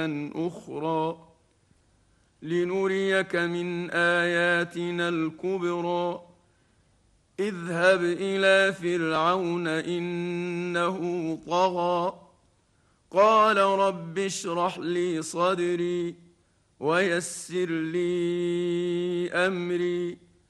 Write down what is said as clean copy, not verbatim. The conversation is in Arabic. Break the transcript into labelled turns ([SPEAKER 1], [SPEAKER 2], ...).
[SPEAKER 1] أخرى لنريك من آياتنا الكبرى اذهب إلى فرعون إنه طغى قال رب اشرح لي صدري ويسر لي أمري